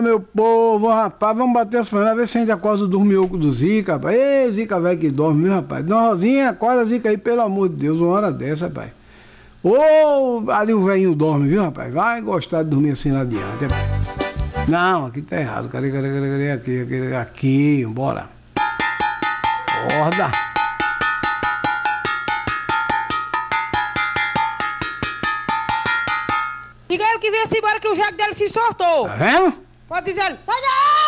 Meu povo, rapaz, vamos bater as panelas, ver se a gente acorda o dormioco do Zica, rapaz. Ei, Zica velho que dorme, viu, rapaz? Dona Rosinha, acorda Zica aí, pelo amor de Deus, uma hora dessa, rapaz. Ô, ali o velhinho dorme, viu, rapaz? Vai gostar de dormir assim lá adiante, rapaz. Não, aqui tá errado. Cadê? Aqui, bora. Acorda. Diga ele que venha-se embora que o jaco dele se soltou. Tá vendo? Pode dizer, sai daí!